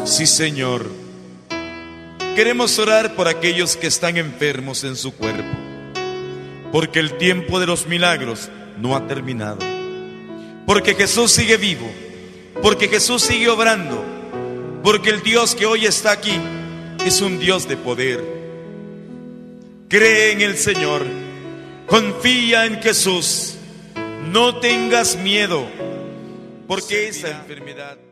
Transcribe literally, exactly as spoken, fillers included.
Sí, Señor. Queremos orar por aquellos que están enfermos en su cuerpo, porque el tiempo de los milagros no ha terminado, porque Jesús sigue vivo, porque Jesús sigue obrando, porque el Dios que hoy está aquí es un Dios de poder. Cree en el Señor, confía en Jesús, no tengas miedo, porque esa enfermedad